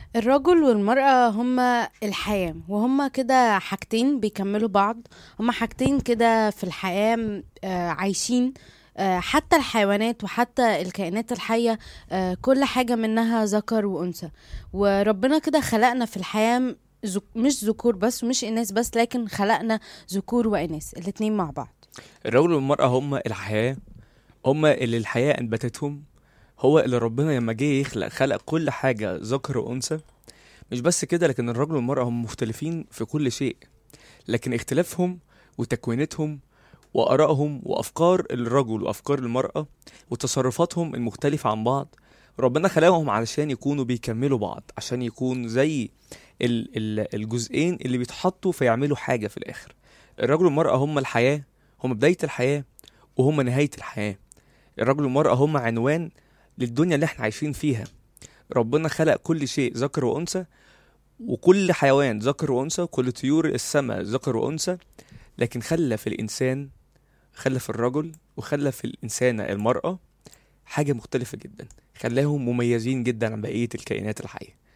الرجل والمرأة هما الحياة، وهما كده حاجتين بيكملوا بعض. هما حاجتين كده في الحياة عايشين. حتى الحيوانات وحتى الكائنات الحية، كل حاجة منها ذكر وأنثى. وربنا كده خلقنا في الحياة مش ذكور بس ومش إناث بس، لكن خلقنا ذكور وإناث الاتنين مع بعض. الرجل والمرأة هما الحياة، هما اللي الحياة أنبتتهم. هو اللي ربنا لما جه يخلق خلق كل حاجة ذكر وأنثى. مش بس كده، لكن الرجل والمرأة هم مختلفين في كل شيء، لكن اختلافهم وتكوينتهم وآرائهم وأفكار الرجل وأفكار المرأة وتصرفاتهم المختلفة عن بعض، ربنا خلقهم علشان يكونوا بيكملوا بعض، عشان يكون زي الجزئين اللي بيتحطوا فيعملوا حاجة في الآخر. الرجل والمرأة هم الحياة، هم بداية الحياة وهم نهاية الحياة. الرجل والمرأة هم عنوان للدنيا اللي احنا عايشين فيها. ربنا خلق كل شيء ذكر وأنثى، وكل حيوان ذكر وأنثى، وكل طيور السماء ذكر وأنثى، لكن خلى في الإنسان، خلى في الرجل وخلى في الإنسانة المرأة حاجة مختلفة جدا، خلاهم مميزين جدا عن بقية الكائنات الحية.